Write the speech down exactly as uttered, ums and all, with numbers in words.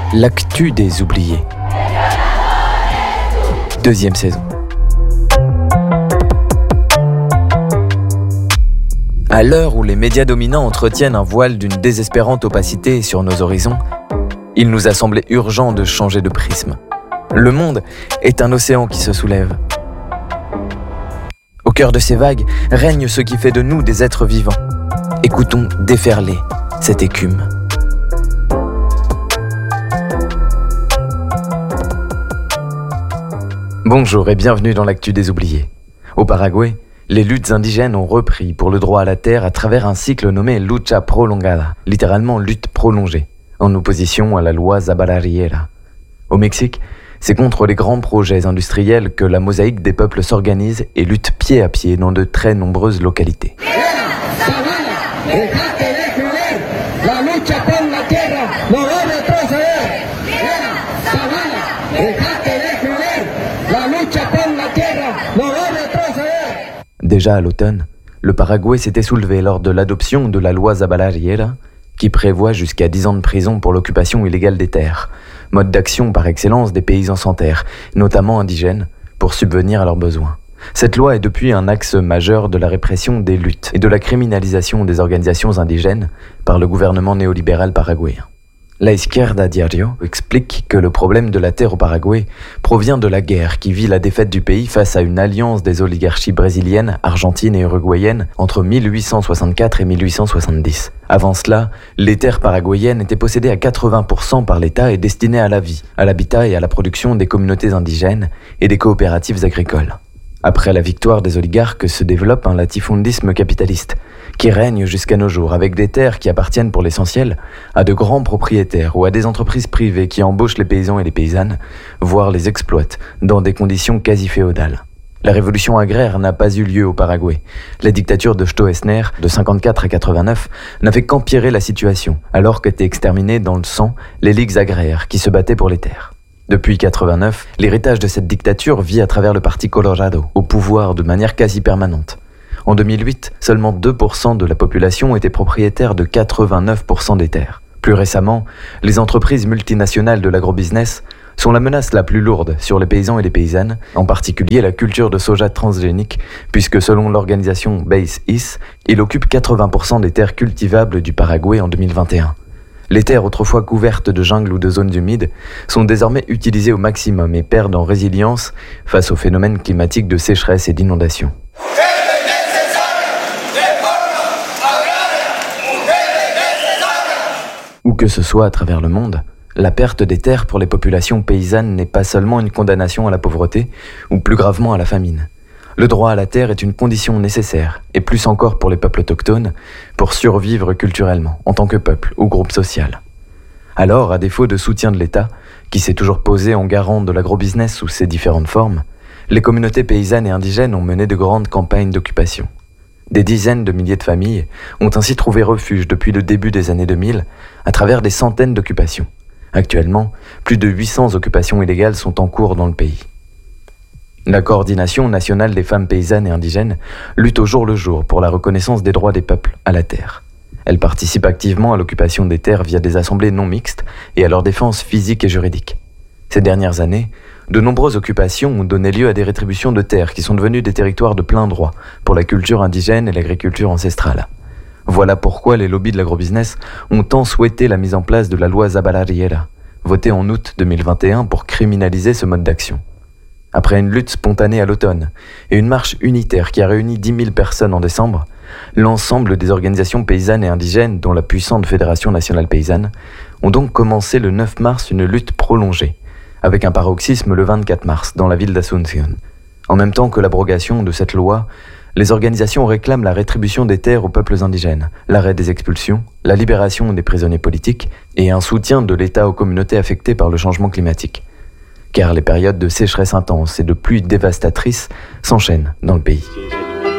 L'actu des oubliés. Deuxième saison. À l'heure où les médias dominants entretiennent un voile d'une désespérante opacité sur nos horizons, il nous a semblé urgent de changer de prisme. Le monde est un océan qui se soulève. Au cœur de ces vagues règne ce qui fait de nous des êtres vivants. Écoutons déferler cette écume. Bonjour et bienvenue dans l'actu des oubliés. Au Paraguay, les luttes indigènes ont repris pour le droit à la terre à travers un cycle nommé Lucha Prolongada, littéralement lutte prolongée, en opposition à la loi Zabalariera. Au Mexique, c'est contre les grands projets industriels que la mosaïque des peuples s'organise et lutte pied à pied dans de très nombreuses localités. Déjà à l'automne, le Paraguay s'était soulevé lors de l'adoption de la loi Zabalariera, qui prévoit jusqu'à dix ans de prison pour l'occupation illégale des terres, mode d'action par excellence des paysans sans terre, notamment indigènes, pour subvenir à leurs besoins. Cette loi est depuis un axe majeur de la répression des luttes et de la criminalisation des organisations indigènes par le gouvernement néolibéral paraguayen. La Izquierda Diario explique que le problème de la terre au Paraguay provient de la guerre qui vit la défaite du pays face à une alliance des oligarchies brésiliennes, argentines et uruguayennes entre mille huit cent soixante-quatre et mille huit cent soixante-dix. Avant cela, les terres paraguayennes étaient possédées à quatre-vingts pour cent par l'État et destinées à la vie, à l'habitat et à la production des communautés indigènes et des coopératives agricoles. Après la victoire des oligarques se développe un latifundisme capitaliste qui règne jusqu'à nos jours avec des terres qui appartiennent pour l'essentiel à de grands propriétaires ou à des entreprises privées qui embauchent les paysans et les paysannes, voire les exploitent dans des conditions quasi féodales. La révolution agraire n'a pas eu lieu au Paraguay. La dictature de Stroessner, de cinquante-quatre à quatre-vingt-neuf, n'a fait qu'empirer la situation, alors qu'étaient exterminées dans le sang les ligues agraires qui se battaient pour les terres. Depuis quatre-vingt-neuf, l'héritage de cette dictature vit à travers le parti Colorado, au pouvoir de manière quasi permanente. En deux mille huit, seulement deux pour cent de la population était propriétaire de quatre-vingt-neuf pour cent des terres. Plus récemment, les entreprises multinationales de l'agrobusiness sont la menace la plus lourde sur les paysans et les paysannes, en particulier la culture de soja transgénique, puisque selon l'organisation Base-I S, il occupe quatre-vingts pour cent des terres cultivables du Paraguay en deux mille vingt et un. Les terres autrefois couvertes de jungle ou de zones humides sont désormais utilisées au maximum et perdent en résilience face aux phénomènes climatiques de sécheresse et d'inondation. Où que ce soit à travers le monde, la perte des terres pour les populations paysannes n'est pas seulement une condamnation à la pauvreté, ou plus gravement à la famine. Le droit à la terre est une condition nécessaire, et plus encore pour les peuples autochtones, pour survivre culturellement, en tant que peuple ou groupe social. Alors, à défaut de soutien de l'État, qui s'est toujours posé en garant de l'agrobusiness sous ses différentes formes, les communautés paysannes et indigènes ont mené de grandes campagnes d'occupation. Des dizaines de milliers de familles ont ainsi trouvé refuge depuis le début des années deux mille, à travers des centaines d'occupations. Actuellement, plus de huit cents occupations illégales sont en cours dans le pays. La Coordination nationale des femmes paysannes et indigènes lutte au jour le jour pour la reconnaissance des droits des peuples à la terre. Elle participe activement à l'occupation des terres via des assemblées non mixtes et à leur défense physique et juridique. Ces dernières années, de nombreuses occupations ont donné lieu à des rétributions de terres qui sont devenues des territoires de plein droit pour la culture indigène et l'agriculture ancestrale. Voilà pourquoi les lobbies de l'agrobusiness ont tant souhaité la mise en place de la loi Zabalariera, votée en août deux mille vingt et un pour criminaliser ce mode d'action. Après une lutte spontanée à l'automne et une marche unitaire qui a réuni dix mille personnes en décembre, l'ensemble des organisations paysannes et indigènes, dont la puissante Fédération nationale paysanne, ont donc commencé le neuf mars une lutte prolongée, avec un paroxysme le vingt-quatre mars dans la ville d'Asunción. En même temps que l'abrogation de cette loi, les organisations réclament la rétribution des terres aux peuples indigènes, l'arrêt des expulsions, la libération des prisonniers politiques et un soutien de l'État aux communautés affectées par le changement climatique. Car les périodes de sécheresse intense et de pluies dévastatrices s'enchaînent dans le pays.